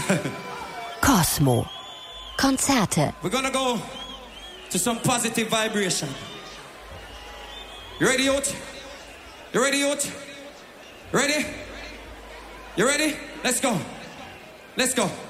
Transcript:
Cosmo. Konzerte. We're gonna go to some positive vibration. You ready, youth? You ready, youth? Ready? You ready? Let's go. Let's go.